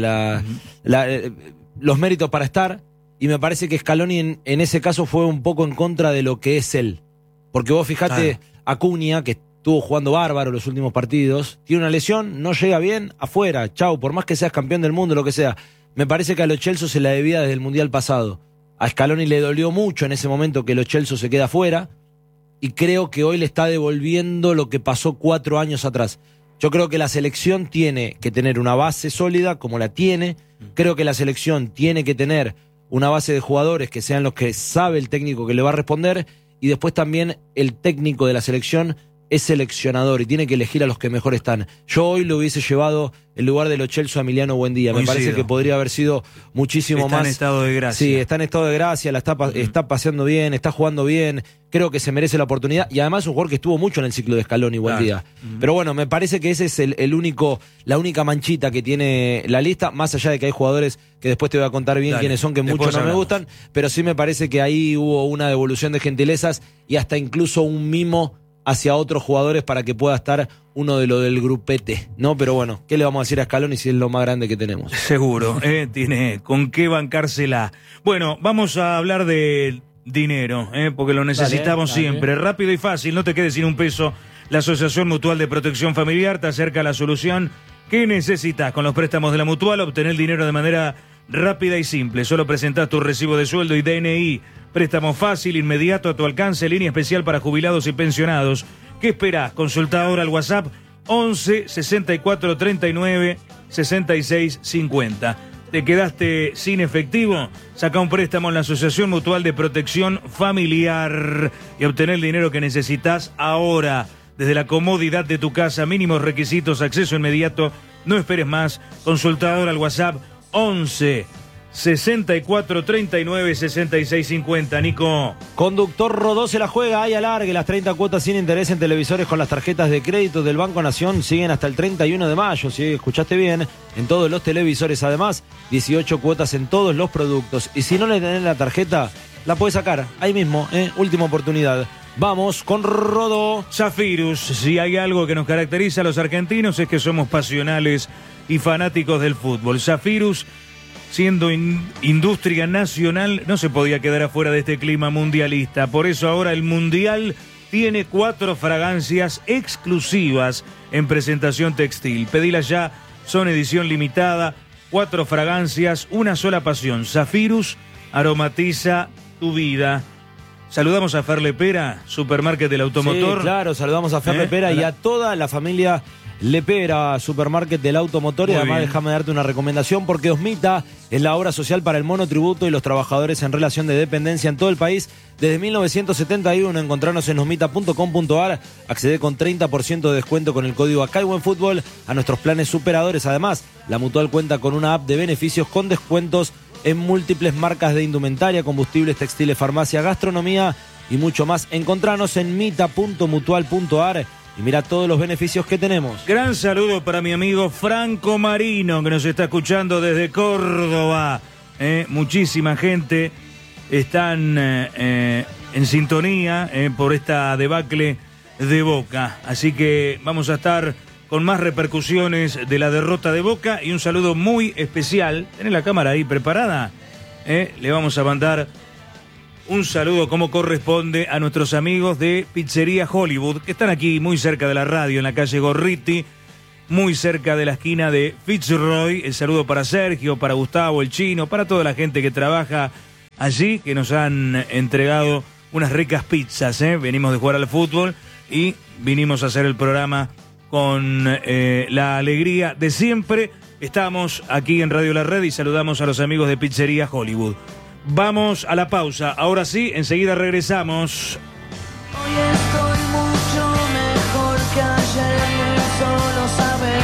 los méritos para estar, y me parece que Scaloni en ese caso fue un poco en contra de lo que es él. Porque vos fijate, Acuña, que estuvo jugando bárbaro los últimos partidos, tiene una lesión, no llega bien, afuera, chau, por más que seas campeón del mundo, lo que sea. Me parece que a Lo Celso se la debía desde el Mundial pasado. A Scaloni le dolió mucho en ese momento que Lo Celso se queda afuera, y creo que hoy le está devolviendo lo que pasó 4 años atrás. Yo creo que la selección tiene que tener una base sólida, como la tiene. Creo que la selección tiene que tener una base de jugadores que sean los que sabe el técnico que le va a responder. Y después también el técnico de la selección es seleccionador y tiene que elegir a los que mejor están. Yo hoy le hubiese llevado el lugar de Lo Celso a Emiliano Buendía. Me parece que podría haber sido muchísimo más. Está en estado de gracia. Sí, está en estado de gracia, está paseando bien, está jugando bien. Creo que se merece la oportunidad. Y además es un jugador que estuvo mucho en el ciclo de Scaloni, Buendía. Pero bueno, me parece que ese es la única manchita que tiene la lista, más allá de que hay jugadores que después te voy a contar bien quiénes son, que muchos no me gustan, pero sí me parece que ahí hubo una devolución de gentilezas y hasta incluso un mimo hacia otros jugadores para que pueda estar uno de lo del grupete, ¿no? Pero bueno, ¿qué le vamos a decir a Scaloni si es lo más grande que tenemos? Seguro, tiene con qué bancársela. Bueno, vamos a hablar de dinero, porque lo necesitamos siempre. Rápido y fácil, no te quedes sin un peso. La Asociación Mutual de Protección Familiar te acerca a la solución que necesitas. Con los préstamos de la Mutual, obtener el dinero de manera rápida y simple. Solo presentás tu recibo de sueldo y DNI. Préstamo fácil, inmediato, a tu alcance, línea especial para jubilados y pensionados. ¿Qué esperás? Consulta ahora al WhatsApp 11 64 39 66 50. ¿Te quedaste sin efectivo? Saca un préstamo en la Asociación Mutual de Protección Familiar y obtener el dinero que necesitas ahora. Desde la comodidad de tu casa, mínimos requisitos, acceso inmediato. No esperes más. Consulta ahora al WhatsApp 11 64 39 66 50. Nico. Conductor Rodó se la juega, ahí alargue. Las 30 cuotas sin interés en televisores con las tarjetas de crédito del Banco Nación siguen hasta el 31 de mayo. Si escuchaste bien, en todos los televisores. Además, 18 cuotas en todos los productos. Y si no le tenés la tarjeta, la podés sacar ahí mismo, última oportunidad. Vamos con Rodó. Zafirus, si hay algo que nos caracteriza a los argentinos es que somos pasionales y fanáticos del fútbol. Zafirus, siendo industria nacional, no se podía quedar afuera de este clima mundialista. Por eso ahora el Mundial tiene 4 fragancias exclusivas en presentación textil. Pedilas ya, son edición limitada. 4 fragancias, una sola pasión. Zafirus aromatiza tu vida. Saludamos a Fer Lepera, Supermarket del Automotor. Sí, claro, saludamos a Fer Lepera y a toda la familia Lepera, Supermarket del Automotor. Y además déjame darte una recomendación, porque Osmita es la obra social para el monotributo y los trabajadores en relación de dependencia en todo el país. Desde 1971, encontrarnos en osmita.com.ar, accede con 30% de descuento con el código ACAIBUENFUTBOL a nuestros planes superadores. Además, la Mutual cuenta con una app de beneficios con descuentos en múltiples marcas de indumentaria, combustibles, textiles, farmacia, gastronomía y mucho más. Encontranos en mita.mutual.ar y mira todos los beneficios que tenemos. Gran saludo para mi amigo Franco Marino, que nos está escuchando desde Córdoba. Muchísima gente están en sintonía por esta debacle de Boca. Así que vamos a estar con más repercusiones de la derrota de Boca y un saludo muy especial. ¿Tenés la cámara ahí preparada? Le vamos a mandar un saludo como corresponde a nuestros amigos de Pizzería Hollywood, que están aquí muy cerca de la radio, en la calle Gorriti, muy cerca de la esquina de Fitzroy. El saludo para Sergio, para Gustavo, el Chino, para toda la gente que trabaja allí, que nos han entregado unas ricas pizzas. Venimos de jugar al fútbol y vinimos a hacer el programa con la alegría de siempre. Estamos aquí en Radio La Red y saludamos a los amigos de Pizzería Hollywood. Vamos a la pausa. Ahora sí, enseguida regresamos. Hoy estoy mucho mejor que ayer, solo sabes.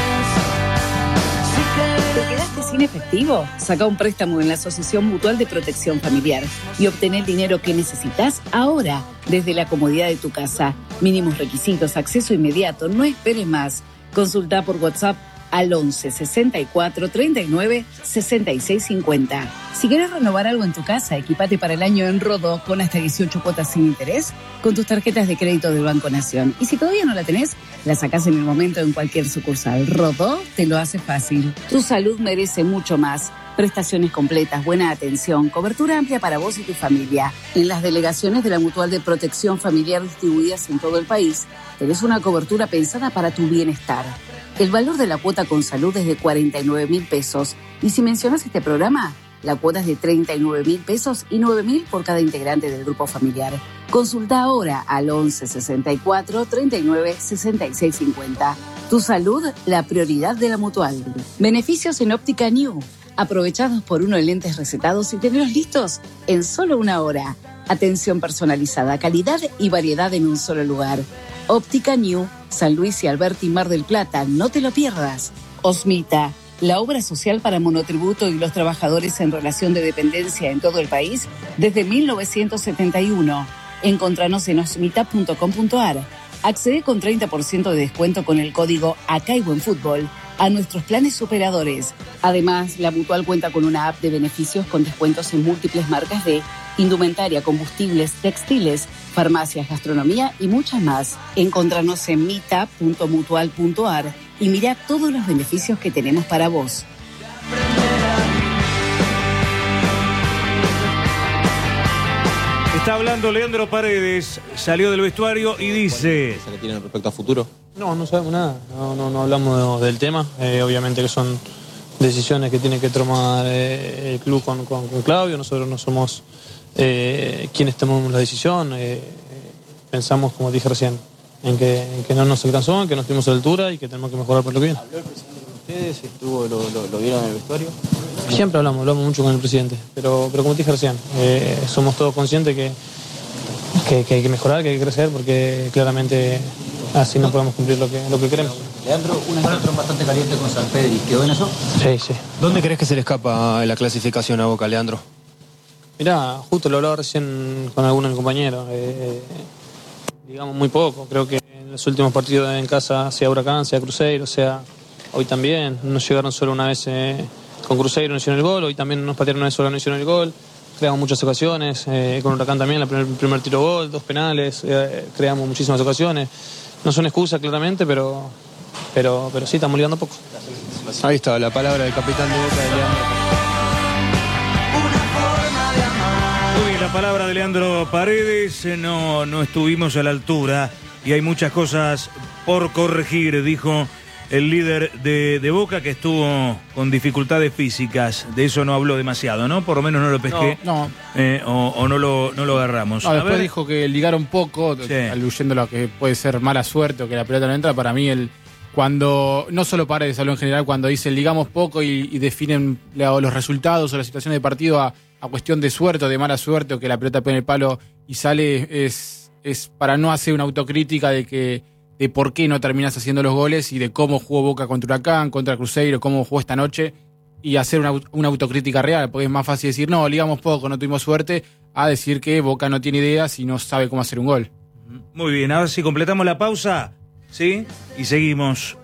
¿Te quedaste sin efectivo? Saca un préstamo en la Asociación Mutual de Protección Familiar y obtén el dinero que necesitas ahora, desde la comodidad de tu casa. Mínimos requisitos, acceso inmediato, no esperes más. Consulta por WhatsApp al 11 64 39 66 50. Si querés renovar algo en tu casa, equipate para el año en Rodó con hasta 18 cuotas sin interés con tus tarjetas de crédito del Banco Nación. Y si todavía no la tenés, la sacás en el momento en cualquier sucursal. Rodó te lo hace fácil. Tu salud merece mucho más. Prestaciones completas, buena atención, cobertura amplia para vos y tu familia. En las delegaciones de la Mutual de Protección Familiar distribuidas en todo el país, tenés una cobertura pensada para tu bienestar. El valor de la cuota con salud es de 49.000 pesos. Y si mencionas este programa, la cuota es de 39.000 pesos y 9.000 por cada integrante del grupo familiar. Consulta ahora al 11 64 39 66 50. Tu salud, la prioridad de la Mutual. Beneficios en Óptica New. Aprovechados por uno en lentes recetados y tenerlos listos en solo una hora. Atención personalizada, calidad y variedad en un solo lugar. Óptica New, San Luis y Alberti, Mar del Plata. No te lo pierdas. Osmita, la obra social para monotributo y los trabajadores en relación de dependencia en todo el país desde 1971. Encontranos en osmita.com.ar. Accede con 30% de descuento con el código Acá hay Buen Fútbol a nuestros planes superadores. Además, la Mutual cuenta con una app de beneficios con descuentos en múltiples marcas de indumentaria, combustibles, textiles, farmacias, gastronomía y muchas más. Encontranos en mita.mutual.ar y mira todos los beneficios que tenemos para vos. Está hablando Leandro Paredes, salió del vestuario y dice... ¿Se le tiene respecto a futuro? No sabemos nada, no hablamos del tema. Obviamente que son decisiones que tiene que tomar el club con Claudio. Nosotros no somos quienes tomamos la decisión. Pensamos, como dije recién, en que no nos alcanzó, en que no estuvimos a la altura y que tenemos que mejorar por lo que viene. ¿Habló el presidente con ustedes? ¿Lo vieron en el vestuario? Siempre hablamos mucho con el presidente, pero como dije recién, somos todos conscientes que hay que mejorar, que hay que crecer, porque claramente así no podemos cumplir lo que queremos. Leandro, un encuentro bastante caliente con San Pedro, ¿quedó en eso? Sí. ¿Dónde crees que se le escapa la clasificación a Boca, Leandro? Mirá, justo lo hablaba recién con algunos compañeros, digamos muy poco. Creo que en los últimos partidos en casa, sea Huracán, sea Cruzeiro, sea hoy también, nos llegaron solo una vez con Cruzeiro, no hicieron el gol, hoy también nos patearon una vez sola, no hicieron el gol. Creamos muchas ocasiones, con Huracán también, el primer tiro gol, 2 penales, creamos muchísimas ocasiones. No son excusas claramente, pero sí, estamos ligando poco. Ahí está, la palabra del capitán de Boca, de Leandro. Muy bien, la palabra de Leandro Paredes. No estuvimos a la altura y hay muchas cosas por corregir, dijo el líder de Boca, que estuvo con dificultades físicas. De eso no habló demasiado, ¿no? Por lo menos no lo pesqué. No. O no lo agarramos. Después dijo que ligaron poco, sí, aluyendo a lo que puede ser mala suerte o que la pelota no entra. Para mí, cuando no solo Paredes habló en general, cuando dicen ligamos poco y definen los resultados o la situación de partido a cuestión de suerte o de mala suerte, o que la pelota pone el palo y sale, es para no hacer una autocrítica de por qué no terminas haciendo los goles y de cómo jugó Boca contra Huracán, contra Cruzeiro, cómo jugó esta noche, y hacer una autocrítica real, porque es más fácil decir, no, ligamos poco, no tuvimos suerte, a decir que Boca no tiene ideas y no sabe cómo hacer un gol. Muy bien, ahora sí completamos la pausa, ¿sí? Y seguimos.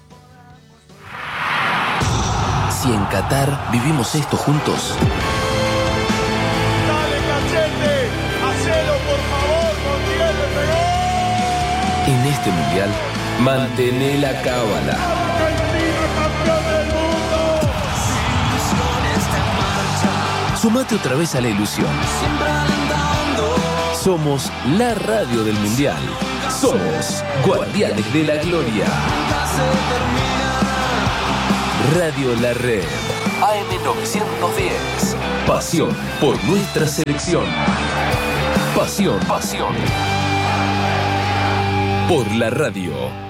Si en Qatar vivimos esto juntos... ¡Dale, Cachete! ¡Hacelo, por favor! ¡Montiel le pegó! En este mundial Mantené la cábala. Sumate otra vez a la ilusión. Somos la radio del Mundial. Somos Guardianes de la Gloria. Radio La Red. AM910. Pasión por nuestra selección. Pasión por la radio.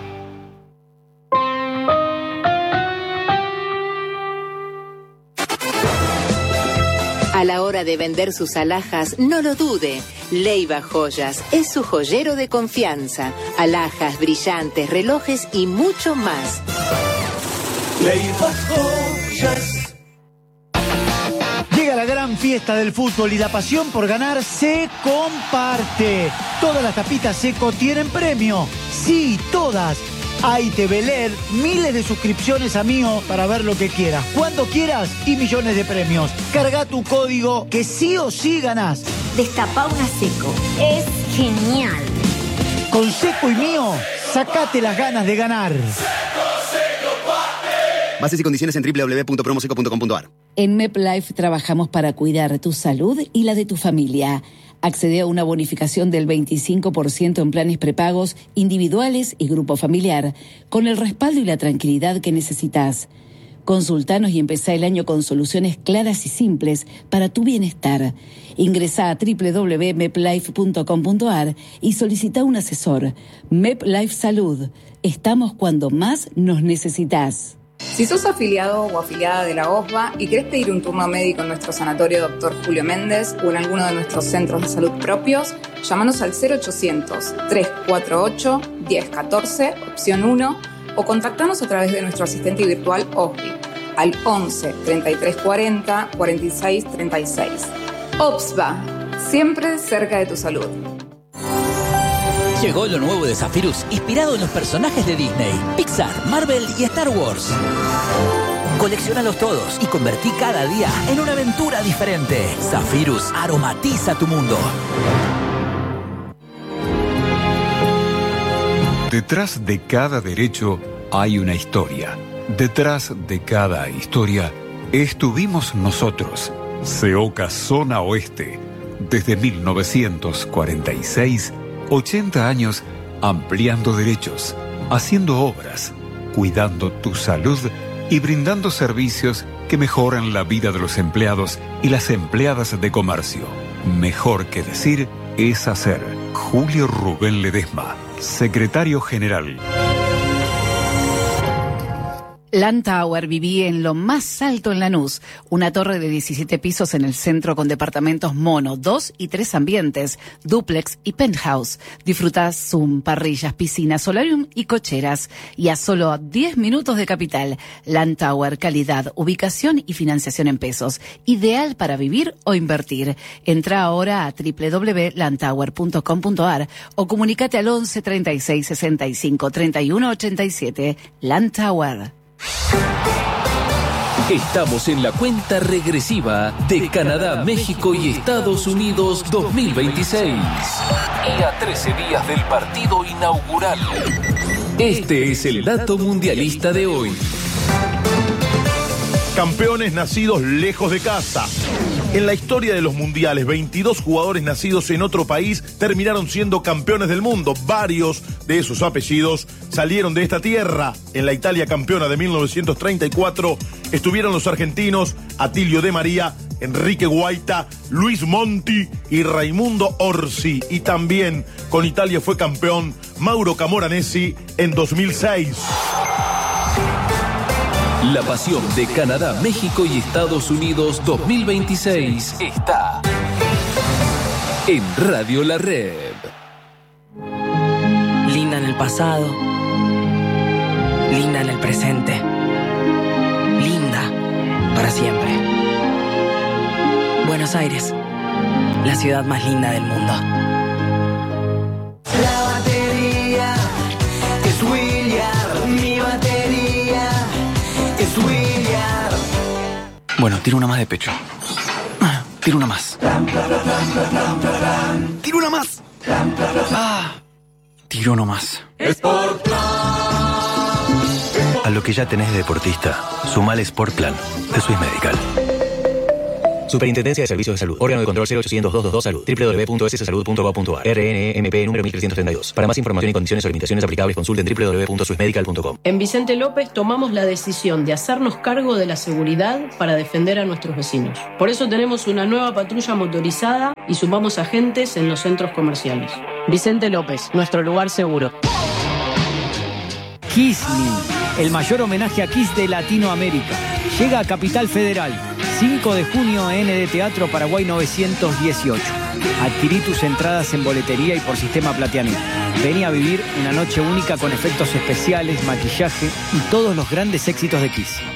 A la hora de vender sus alhajas, no lo dude. Leiva Joyas es su joyero de confianza. Alhajas, brillantes, relojes y mucho más. Leiva Joyas. Llega la gran fiesta del fútbol y la pasión por ganar se comparte. Todas las tapitas Seco tienen premio. Sí, todas. AITV LED, miles de suscripciones a Mío para ver lo que quieras, cuando quieras y millones de premios. Carga tu código que sí o sí ganás. Destapá una Seco. Es genial. Con Seco y Mío, sacate las ganas de ganar. Bases y condiciones en www.promoseco.com.ar. En MepLife trabajamos para cuidar tu salud y la de tu familia. Accede a una bonificación del 25% en planes prepagos individuales y grupo familiar, con el respaldo y la tranquilidad que necesitas. Consultanos y empezá el año con soluciones claras y simples para tu bienestar. Ingresá a www.meplife.com.ar y solicita un asesor. MepLife Salud. Estamos cuando más nos necesitas. Si sos afiliado o afiliada de la OSBA y querés pedir un turno médico en nuestro sanatorio Dr. Julio Méndez o en alguno de nuestros centros de salud propios, llámanos al 0800-348-1014, opción 1, o contactanos a través de nuestro asistente virtual OSBI al 11 33 40 46 36. OSBA, siempre cerca de tu salud. Llegó lo nuevo de Zephyrus, inspirado en los personajes de Disney, Pixar, Marvel y Star Wars. Colecciónalos todos y convertí cada día en una aventura diferente. Zephyrus aromatiza tu mundo. Detrás de cada derecho hay una historia. Detrás de cada historia estuvimos nosotros. CEOCA Zona Oeste. Desde 1946, 80 años ampliando derechos, haciendo obras, cuidando tu salud y brindando servicios que mejoran la vida de los empleados y las empleadas de comercio. Mejor que decir es hacer. Julio Rubén Ledesma, secretario general. Land Tower, viví en lo más alto en Lanús, una torre de 17 pisos en el centro con departamentos mono, 2 y 3 ambientes, dúplex y penthouse. Disfrutás Zoom, parrillas, piscinas, solarium y cocheras. Y a solo 10 minutos de Capital. Land Tower, calidad, ubicación y financiación en pesos. Ideal para vivir o invertir. Entra ahora a www.landtower.com.ar o comunícate al 11 36 65 31 87. Land Tower. Estamos en la cuenta regresiva de Canadá, México y Estados Unidos 2026. Y a 13 días del partido inaugural. Este es el dato mundialista de hoy. Campeones nacidos lejos de casa. En la historia de los mundiales, 22 jugadores nacidos en otro país terminaron siendo campeones del mundo. Varios de esos apellidos salieron de esta tierra. En la Italia campeona de 1934 estuvieron los argentinos Atilio De María, Enrique Guaita, Luis Monti y Raimundo Orsi. Y también con Italia fue campeón Mauro Camoranesi en 2006. La pasión de Canadá, México y Estados Unidos 2026 está en Radio La Red. Linda en el pasado, linda en el presente, linda para siempre. Buenos Aires, la ciudad más linda del mundo. La batería es William, mi batería es William. Bueno, tiro una más de pecho. Tiro una más. Tiro una más. Tiro no más. Sportplan. lo que ya tenés de deportista, sumale Sport Plan de Swiss Medical. Superintendencia de Servicios de Salud. Órgano de control 0800-222 Salud. www.sssalud.gov.ar. RNMP número 1332. Para más información y condiciones o limitaciones aplicables, consulten www.swissmedical.com. En Vicente López tomamos la decisión de hacernos cargo de la seguridad para defender a nuestros vecinos. Por eso tenemos una nueva patrulla motorizada y sumamos agentes en los centros comerciales. Vicente López, nuestro lugar seguro. Kiss Me, el mayor homenaje a Kiss de Latinoamérica. Llega a Capital Federal. 5 de junio en ND Teatro Paraguay 918. Adquirí tus entradas en boletería y por sistema Plateanet. Vení a vivir una noche única con efectos especiales, maquillaje y todos los grandes éxitos de Kiss.